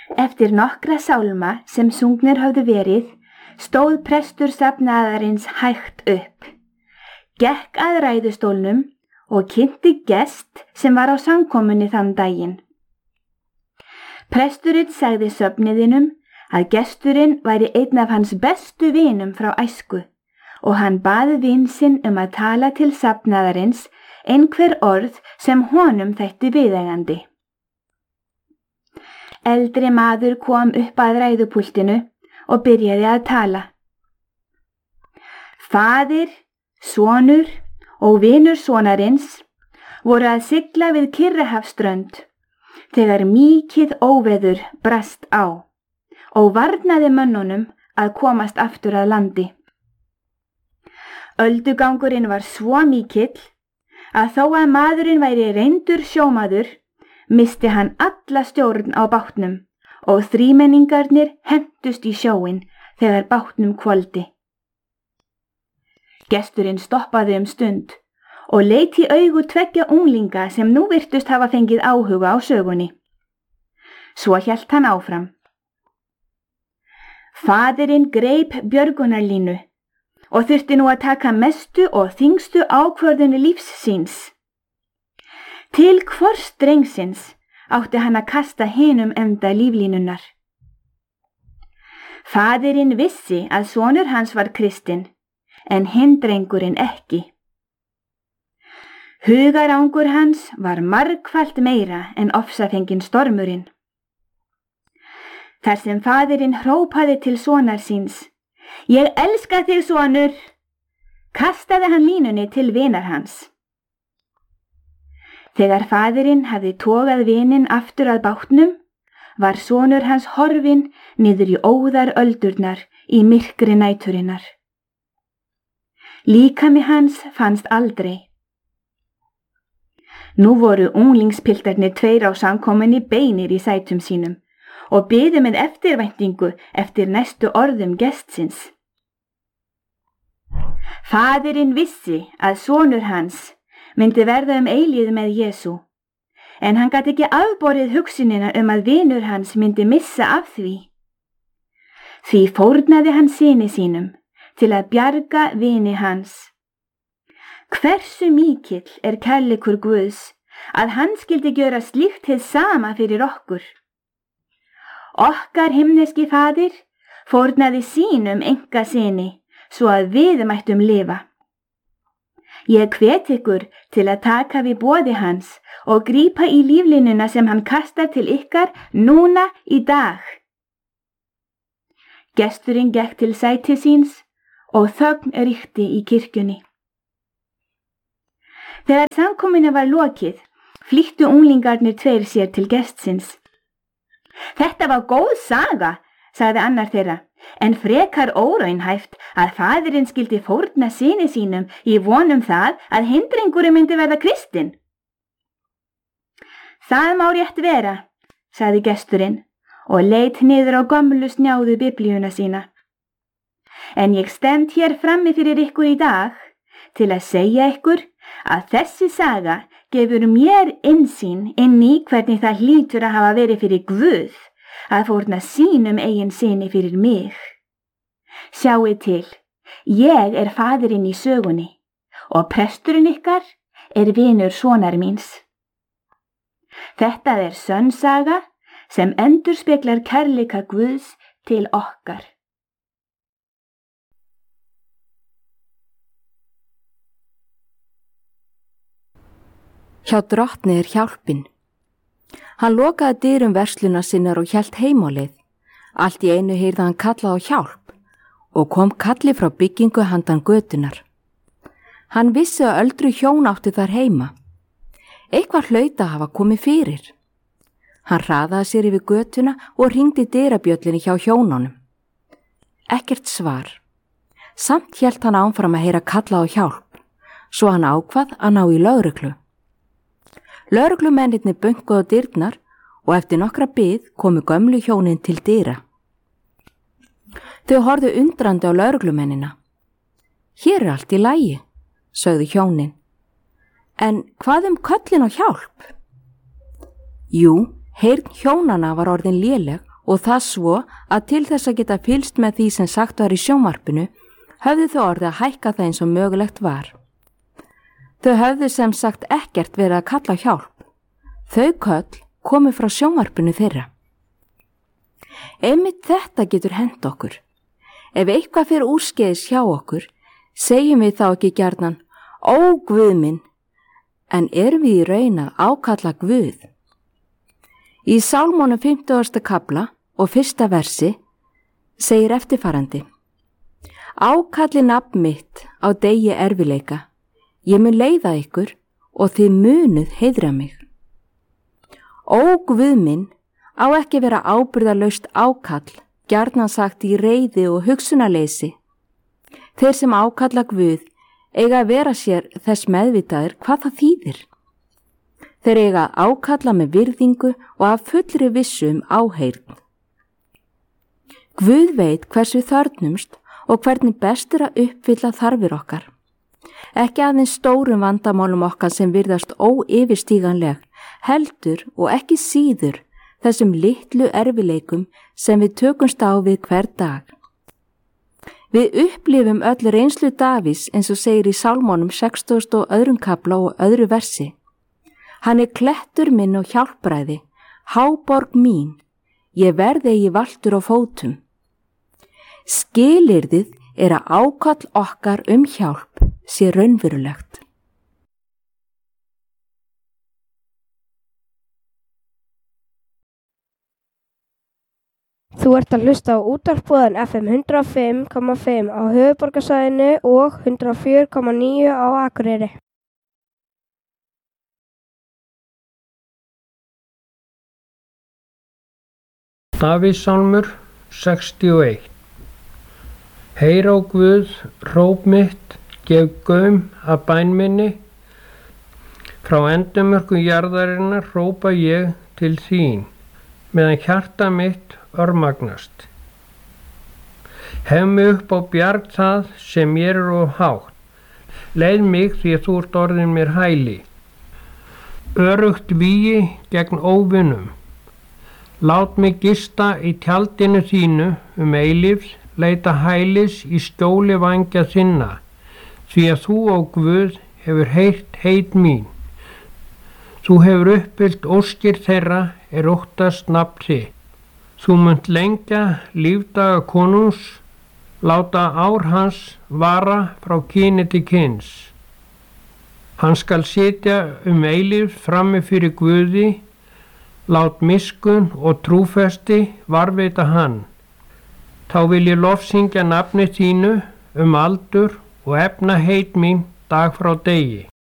Eftir nokkra sálma sem sungnir höfðu verið, stóð prestur safnaðarins hægt upp, gekk að ræðustólnum og kynnti gest sem var á samkomunni þann daginn. Presturinn sagði söfniðinum að gesturinn væri einn af hans bestu vinum frá æsku og hann baði vin sinn að tala til safnaðarins einhver orð sem honum þætti viðeigandi. Eldri maður kom upp að ræðupúltinu og byrjaði að tala. Faðir, sonur og vinur sonarins voru að sigla við Kyrrahafsströnd þegar mikið óveður brast á og varnaði mönnunum að komast aftur að landi. Öldugangurinn var svo mikill að þó að maðurinn væri reyndur sjómaður, missti hann alla stjórn á bátnum og þrímenningarnir hentust í sjóinn þegar bátnum hvolfdi. Gesturinn stoppaði stund og leit í augu tveggja unglinga sem nú virtust hafa fengið áhuga á sögunni. Svo hélt hann áfram. Faðirinn greip björgunarlínu og þurfti nú að taka mestu og þyngstu ákvörðun lífs síns. Til hvors drengsins átti hann að kasta hinum enda líflínunnar. Faðirinn vissi að sonur hans var kristinn, en hinn drengurinn ekki. Hugarangur hans var margfalt meira en ofsafenginn stormurinn. Þar sem faðirinn hrópaði til sonar síns, ég elska þig, sonur, kastaði hann línunni til vinar hans. Þegar faðirinn hafði togað vininn aftur að bátnum, var sonur hans horfinn niður í óðar öldurnar í myrkri næturinnar. Líkami hans fannst aldrei. Nú voru unglingspiltarnir tveir á samkomunni beinir í sætum sínum og biðu með eftirvæntingu eftir næstu orðum gestsins. Faðirinn vissi að sonur hans myndi verða eilíð með Jesú, en hann gat ekki afborið hugsunina að vinur hans myndi missa af því. Því fórnaði hann syni sínum til að bjarga vini hans. Hversu mikill kærleikur Guðs að hann skyldi gjöra slíkt hið sama fyrir okkur. Okkar himneski faðir fórnaði sínum einkasyni svo að við mættum lifa. Ég hvet ykkur til að taka við boði hans og grípa í líflínuna sem hann kastar til ykkar núna í dag. Gesturinn gekk til sæti síns og þögn ríkti í kirkjunni. Þegar samkomunni var lokið, flýttu unglingarnir tveir sér til gestsins. Þetta var góð saga, sagði annar þeirra, en frekar óraunhæft að faðirinn skyldi fórna syni sínum í vonum það að hinn drengurinn myndi verða kristinn. Það má rétt vera, sagði gesturinn og leit niður á gömlu snjáðu biblíuna sína. En ég stend hér frammi fyrir ykkur í dag til að segja ykkur að þessi saga gefur mér innsýn inn í hvernig það hlýtur að hafa verið fyrir Guð að fórna sínum eigin syni fyrir mig. Sjáið til, ég faðirinn í sögunni og presturinn ykkar vinur sonar míns. Þetta sönn saga sem endurspeglar kærleika Guðs til okkar. Hjá drottni hjálpin. Hann lokaði dyrum versluna sinnar og hélt heim á leið. Allt í einu heyrði hann kalla á hjálp og kom kalli frá byggingu handan götunar. Hann vissi að öldru hjón átti þar heima. Eitthvað hlaut að hafa komið fyrir. Hann hraðaði sér yfir götuna og hringdi dyrabjöllinni hjá hjónunum. Ekkert svar. Samt hélt hann áfram að heyra kalla á hjálp, svo hann ákvað að ná í lögreglu. Lögreglumennirnir bönkuðu á dyrnar og eftir nokkra bið komu gömlu hjónin til dyra. Þau horfðu undrandi á lögreglumennina. Hér allt í lagi, sögðu hjónin. En hvað köllin á hjálp? Jú, heyrn hjónana var orðin léleg og það svo að til þess að geta fylgst með því sem sagt var í sjónvarpinu höfðu þau orðið að hækka það eins og mögulegt var. Þau höfðu sem sagt ekkert verið að kalla á hjálp. Þau köll komu frá sjónvarpinu þeirra. Einmitt þetta getur hent okkur. Ef eitthvað fyrir úrskeiðis hjá okkur, segjum við þá ekki gjarnan, ó Guð minn, en erum við í raun að ákalla Guð. Í Sálmónum 50. kafla og 1. versi segir eftirfarandi: Ákalli nafn mitt á degi erfileika, ég mun leiða ykkur og þið munuð heiðra mig. Ó Guð minn á ekki vera ábyrgðarlaust ákall, gjarnan sagt í reiði og hugsunarleysi. Þeir sem ákalla Guð eiga að vera sér þess meðvitaðir hvað það þýðir. Þeir eiga að ákalla með virðingu og af fullri vissu áheyrn. Guð veit hversu þörnumst og hvernig best að uppfylla þarfir okkar. Ekki aðeins stórum vandamálum okkar sem virðast óyfirstíganleg, heldur og ekki síður þessum litlu erfileikum sem við tökumst á við hver dag. Við upplifum öll reynslu Davís eins og segir í Sálmónum 62. kafla og 2. versi. Hann klettur minn og hjálpræði, háborg mín, ég verði eigi valtur á fótum. Skilyrðið að ákall okkar hjálp sé raunverulegt. Þú ert að hlusta á útvarpsboðan FM 105,5 á höfuðborgarsvæðinu og 104,9 á Akureyri. Davíðssálmur 61. Heyr á Guð, hróp mitt, gef gaum að bæn minni. Frá endimörkum jarðarinnar hrópa ég til þín, meðan hjarta mitt örmagnast. Hef mig upp á bjarg það sem mér of hátt. Leið mig því að þú ert orðin mér hæli. Örugt vígi gegn óvinum. Lát mig gista í tjaldinu þínu eilífs, leita hælis í skjóli vængja þinna, því að þú, ó Guð, hefur heyrt heit mín. Þú hefur uppfyllt óskir þeirra óttast nafn þitt. Þú munt lengja lífdaga konungs, láta ár hans vara frá kyni til kyns. Hann skal sitja eilífs frammi fyrir Guði, lát miskun og trúfesti varðveita hann. Þá vil ég lofsyngja nafni þínu aldur og efna heit mín dag frá degi.